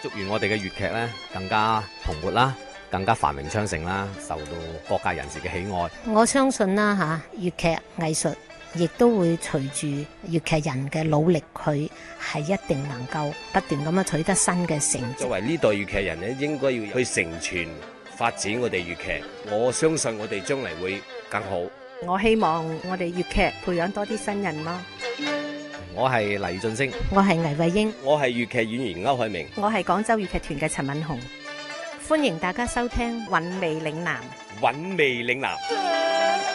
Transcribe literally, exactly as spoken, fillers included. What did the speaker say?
祝願我哋嘅粵劇咧更加蓬勃啦，更加繁榮昌盛啦，受到各界人士嘅喜愛。 我相信啦嚇，粵劇藝術亦都會隨住粵劇人嘅努力，佢係一定能夠不斷咁樣取得新嘅成績。 作為呢代粵劇人咧，應該要去承傳發展我哋粵劇。我相信我哋將來會更好。 我希望我哋粵劇培養多啲新人咯。 我係黎俊升， 我係倪慧英， 我係粵劇演員歐海明， 我係廣州粵劇團嘅陳敏紅。 歡迎大家收聽《韻味嶺南》。 韻味嶺南。